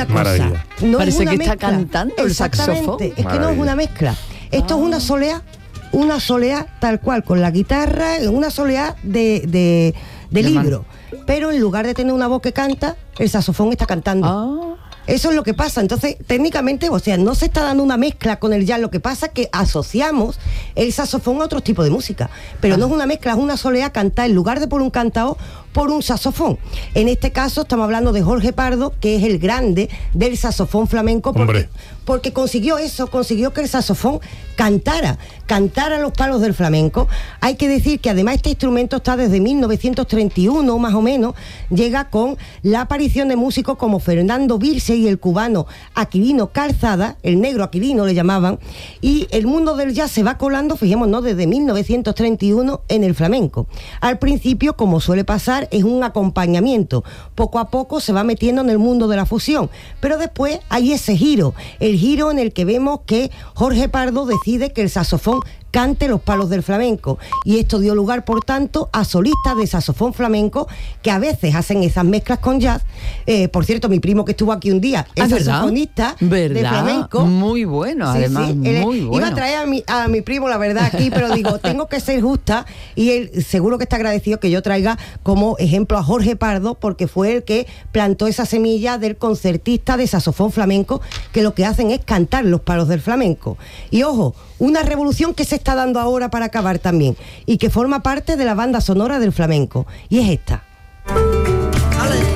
una cosa. Maravilla. No Parece es una que está mezcla. cantando el saxofón. Exactamente, es que no es Maravilla. una mezcla. Esto es una soleá tal cual, con la guitarra, una soleá de libro. Pero en lugar de tener una voz que canta, el saxofón está cantando. Ah. Eso es lo que pasa. Entonces, técnicamente, o sea, no se está dando una mezcla con el jazz. Lo que pasa es que asociamos el saxofón a otros tipos de música. Pero no es una mezcla, es una soleá cantar, en lugar de por un cantao, por un saxofón. En este caso estamos hablando de Jorge Pardo, que es el grande del saxofón flamenco, porque consiguió eso, consiguió que el saxofón cantara los palos del flamenco. Hay que decir que además este instrumento está desde 1931 más o menos, llega con la aparición de músicos como Fernando Vilse y el cubano Aquilino Calzada, el negro Aquilino le llamaban, y el mundo del jazz se va colando, fijémonos, desde 1931 en el flamenco. Al principio, como suele pasar, es un acompañamiento. Poco a poco se va metiendo en el mundo de la fusión, pero después hay ese giro, el giro en el que vemos que Jorge Pardo decide que el saxofón cante los palos del flamenco, y esto dio lugar, por tanto, a solistas de saxofón flamenco que a veces hacen esas mezclas con jazz. Por cierto, mi primo que estuvo aquí un día es saxofonista de flamenco. Muy bueno, además, sí. muy bueno. Iba a traer a mi primo, la verdad, aquí, pero digo, tengo que ser justa, y él seguro que está agradecido que yo traiga como ejemplo a Jorge Pardo, porque fue el que plantó esa semilla del concertista de saxofón flamenco, que lo que hacen es cantar los palos del flamenco. Y ojo, una revolución que se está dando ahora para acabar también, y que forma parte de la banda sonora del flamenco, y es esta.